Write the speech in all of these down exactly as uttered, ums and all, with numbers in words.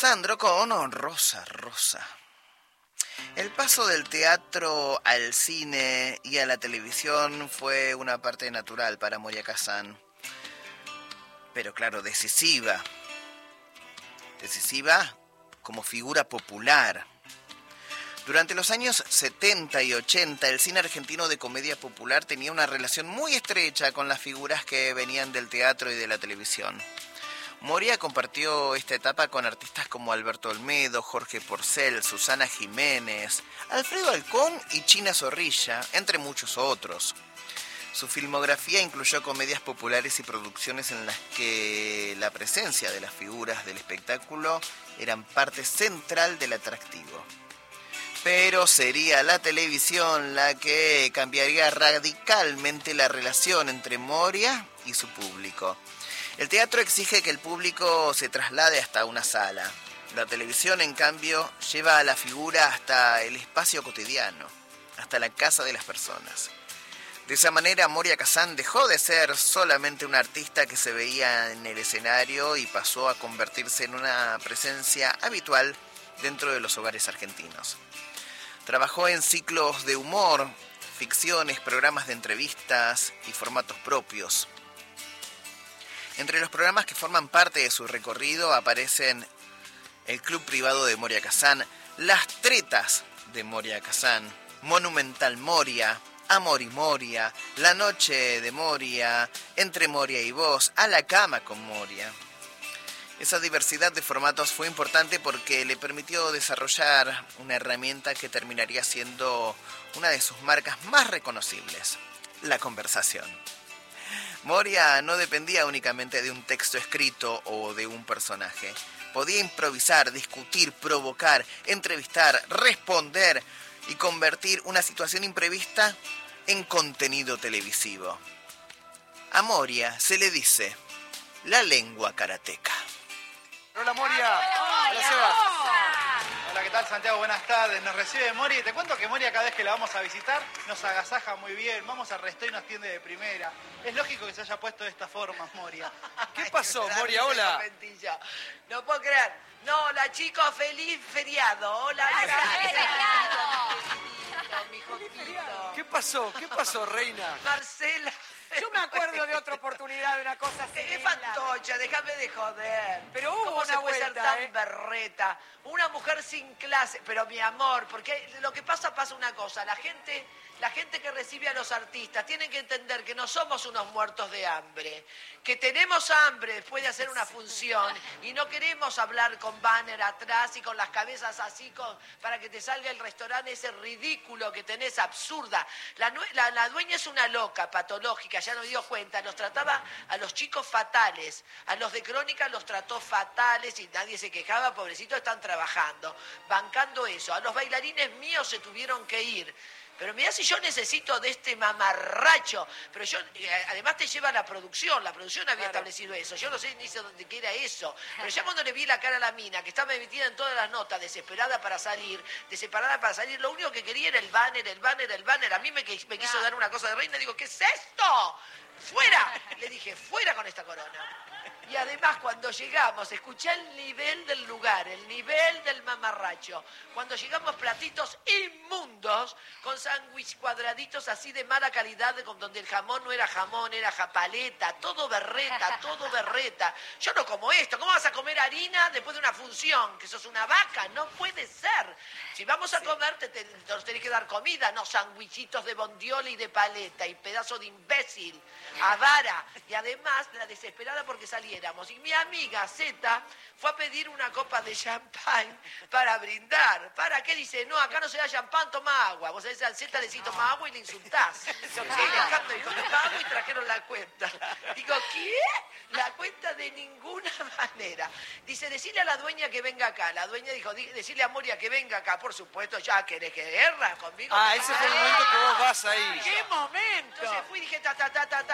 Sandro con Rosa Rosa. El paso del teatro al cine y a la televisión fue una parte natural para Moria Kazan. Pero claro, decisiva. Decisiva como figura popular. Durante los años setenta y ochenta, el cine argentino de comedia popular tenía una relación muy estrecha con las figuras que venían del teatro y de la televisión. Moria compartió esta etapa con artistas como Alberto Olmedo, Jorge Porcel, Susana Jiménez, Alfredo Alcón y China Zorrilla, entre muchos otros. Su filmografía incluyó comedias populares y producciones en las que la presencia de las figuras del espectáculo eran parte central del atractivo. Pero sería la televisión la que cambiaría radicalmente la relación entre Moria y su público. El teatro exige que el público se traslade hasta una sala. La televisión, en cambio, lleva a la figura hasta el espacio cotidiano, hasta la casa de las personas. De esa manera, Moria Kazan dejó de ser solamente una artista que se veía en el escenario y pasó a convertirse en una presencia habitual dentro de los hogares argentinos. Trabajó en ciclos de humor, ficciones, programas de entrevistas y formatos propios. Entre los programas que forman parte de su recorrido aparecen El Club Privado de Moria Kazan, Las Tretas de Moria Kazan, Monumental Moria, Amor y Moria, La Noche de Moria, Entre Moria y Vos, A la Cama con Moria. Esa diversidad de formatos fue importante porque le permitió desarrollar una herramienta que terminaría siendo una de sus marcas más reconocibles, la conversación. Moria no dependía únicamente de un texto escrito o de un personaje. Podía improvisar, discutir, provocar, entrevistar, responder y convertir una situación imprevista en contenido televisivo. A Moria se le dice la lengua karateca. Hola Moria. Hola, Hola Seba. Hola, ¿qué tal Santiago? Buenas tardes. Nos recibe Moria y te cuento que Moria cada vez que la vamos a visitar nos agasaja muy bien. Vamos al resto y nos atiende de primera. Es lógico que se haya puesto de esta forma, Moria. ¿Qué pasó, Moria? Hola. No puedo creer. No, hola chicos, feliz feriado. Hola, feliz feriado. ¿Qué pasó? ¿Qué pasó, reina? Marcela. Yo me acuerdo de otra oportunidad, de una cosa así. Es fantocha, déjame de joder. Pero hubo ¿Cómo una se puede vuelta, ser tan eh? berreta? Una mujer sin clase, pero mi amor, porque lo que pasa, pasa una cosa. La gente, la gente que recibe a los artistas tiene que entender que no somos unos muertos de hambre, que tenemos hambre después de hacer una función y no queremos hablar con banner atrás y con las cabezas así con, para que te salga el restaurante ese ridículo que tenés, absurda. La, la, la dueña es una loca, patológica, ya nos dio cuenta, nos trataba a los chicos fatales, a los de Crónica los trató fatales y nadie se quejaba, pobrecitos están trabajando, bancando eso. A los bailarines míos se tuvieron que ir. Pero mirá si yo necesito de este mamarracho. Pero yo, eh, además te lleva la producción. La producción había claro. establecido eso. Yo no sé ni sé dónde qué era eso. Pero ya cuando le vi la cara a la mina, que estaba metida en todas las notas, desesperada para salir, desesperada para salir, lo único que quería era el banner, el banner, el banner. A mí me, me quiso dar una cosa de reina. Digo, ¿qué es esto? ¡Fuera! Le dije, fuera con esta corona. Y además, cuando llegamos, escuché el nivel del lugar, el nivel del mamarracho. Cuando llegamos, platitos inmundos, con sándwich cuadraditos así de mala calidad, donde el jamón no era jamón, era japaleta, todo berreta, todo berreta. Yo no como esto. ¿Cómo vas a comer harina después de una función? Que sos una vaca. No puede ser. Si vamos a sí. comer, te, te, te nos tenés que dar comida, no sándwichitos de bondiola y de paleta y pedazo de imbécil, avara. Y además, la desesperada porque saliéramos. Y mi amiga Zeta fue a pedir una copa de champán para brindar. ¿Para qué? Dice, no, acá no se da champán, toma agua. Vos sabés, a Zeta le decís, toma agua y le insultás. Yo qué dejando, dijo, toma agua y trajeron la cuenta. Digo, ¿qué? La cuenta de ninguna manera. Dice, decile a la dueña que venga acá. La dueña dijo, decile a Moria que venga acá. Por supuesto, ya querés que guerra conmigo. Ah, ese fue el momento que vos vas ahí. ¿Qué momento? Entonces fui y dije, ta, ta, ta, ta, ta,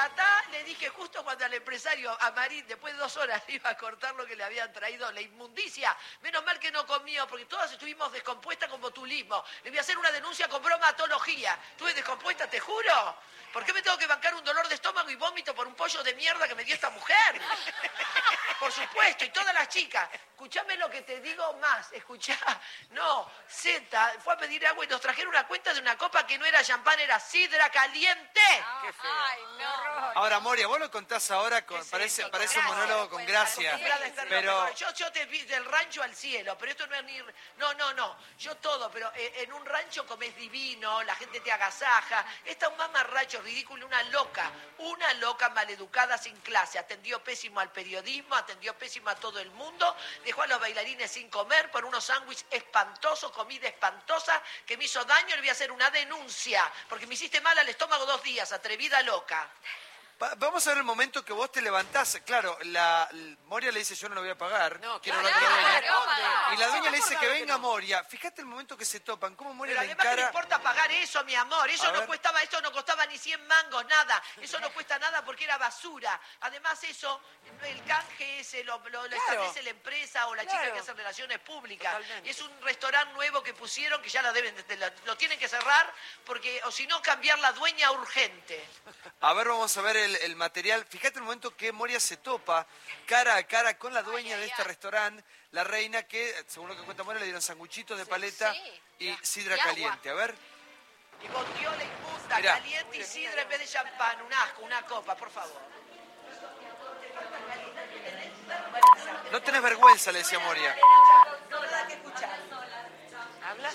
Tatá, le dije justo cuando al empresario, a Marín, después de dos horas, iba a cortar lo que le habían traído, la inmundicia. Menos mal que no comió, porque todas estuvimos descompuestas con botulismo. Le voy a hacer una denuncia con bromatología. ¿Estuve descompuesta, te juro? ¿Por qué me tengo que bancar un dolor de estómago y vómito por un pollo de mierda que me dio esta mujer? Por supuesto, y todas las chicas. Escuchame lo que te digo más, escuchá. No, Zeta fue a pedir agua y nos trajeron una cuenta de una copa que no era champán, era sidra caliente. Qué feo. Ay, no. Ahora, Moria, vos lo contás ahora, con, Es parece, esto, parece con un gracia, monólogo con gracia. Acostumbrada a estar Pero loca. yo, yo te vi del rancho al cielo, pero esto no es ni... No, no, no, yo todo, pero eh, en un rancho comés divino, la gente te agasaja. Esta un mamarracho ridículo, una loca, una loca maleducada sin clase. Atendió pésimo al periodismo, atendió pésimo a todo el mundo, dejó a los bailarines sin comer por unos sándwiches espantosos, comida espantosa, que me hizo daño. Le voy a hacer una denuncia, porque me hiciste mal al estómago dos días, atrevida loca. va- vamos a ver el momento que vos te levantás. Claro, la, la- Moria le dice, yo no lo voy a pagar. No, quiero claro, hablar con la dueña. claro. Y la dueña le dice que Claro venga no. Moria. Fíjate el momento que se topan, cómo Moria Pero le además que le encara. importa pagar eso, mi amor. Eso A no ver. costaba, eso no costaba ni cien mangos, nada. Eso no cuesta nada porque era basura. Además eso, el canje ese lo, lo- lo Claro. establece la empresa o la chica Claro. que hace relaciones públicas. Totalmente. Es un restaurante nuevo que pusieron que ya lo deben, de- lo, lo tienen que cerrar porque, o si no, cambiar la dueña urgente. A ver, vamos a ver el, el material. Fíjate el momento que Moria se topa cara a cara con la dueña Ay, de ay, este ay. restaurante, la reina, que, según lo que cuenta Moria, le dieron sanguchitos de paleta sí. y sidra Y agua. caliente. A ver. Y bondiola inmunda, Mirá. caliente y sidra en vez de champán. Un asco, una copa, por favor. No tenés vergüenza, le decía Moria. No me da que escuchar. ¿Hablas?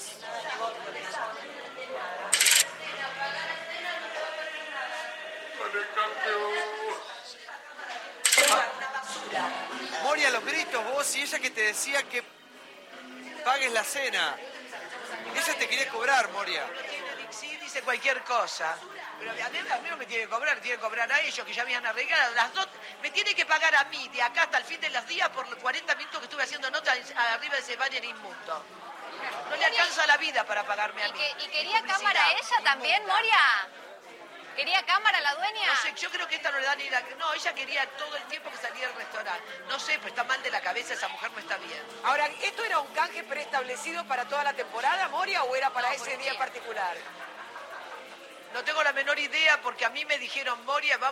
Moria, los gritos, vos y ella que te decía que pagues la cena. Ella te quería cobrar, Moria. No tiene Dixie, dice cualquier cosa. Pero a mí, a mí no me tiene que cobrar, tiene que cobrar a ellos, que ya me han arreglado. Las dos, me tiene que pagar a mí, de acá hasta el fin de los días, por los cuarenta minutos que estuve haciendo nota arriba de ese banner inmundo. No le alcanza la vida para pagarme a ¿Y, mí. que, y quería Publicidad cámara ella también, inmunda. Moria? ¿Quería cámara la dueña? No sé, yo creo que esta no le da ni la... No, ella quería todo el tiempo que salía del restaurante. No sé, pero está mal de la cabeza, esa mujer no está bien. Ahora, ¿esto era un canje preestablecido para toda la temporada, Moria, o era para No, ese ¿por día qué? en particular? No tengo la menor idea porque a mí me dijeron, Moria, vamos